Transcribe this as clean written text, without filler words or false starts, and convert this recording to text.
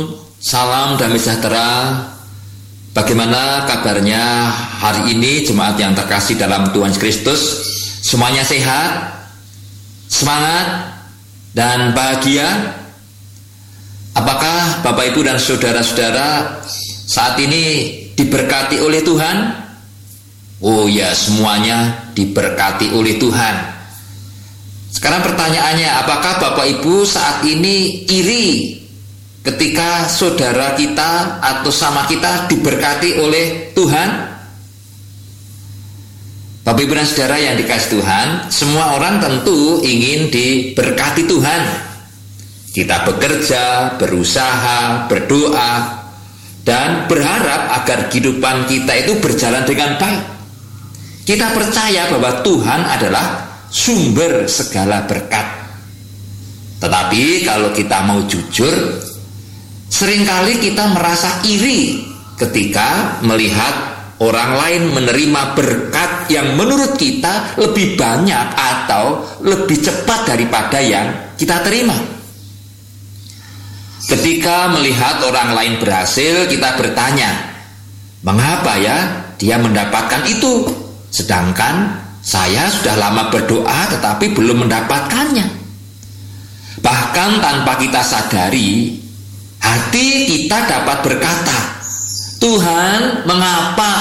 Salam damai sejahtera. Bagaimana kabarnya hari ini jemaat yang terkasih dalam Tuhan Kristus? Semuanya sehat, semangat, dan bahagia? Apakah Bapak Ibu dan saudara-saudara saat ini diberkati oleh Tuhan? Oh ya, semuanya diberkati oleh Tuhan. Sekarang pertanyaannya, apakah Bapak Ibu saat ini iri ketika saudara kita atau sama kita diberkati oleh Tuhan? Bapak Ibu dan saudara yang dikasihi Tuhan, semua orang tentu ingin diberkati Tuhan. Kita bekerja, berusaha, berdoa, dan berharap agar kehidupan kita itu berjalan dengan baik. Kita percaya bahwa Tuhan adalah sumber segala berkat. Tetapi kalau kita mau jujur, seringkali kita merasa iri ketika melihat orang lain menerima berkat yang menurut kita lebih banyak atau lebih cepat daripada yang kita terima. Ketika melihat orang lain berhasil, kita bertanya, mengapa ya dia mendapatkan itu, sedangkan saya sudah lama berdoa tetapi belum mendapatkannya. Bahkan tanpa kita sadari, hati kita dapat berkata, Tuhan, mengapa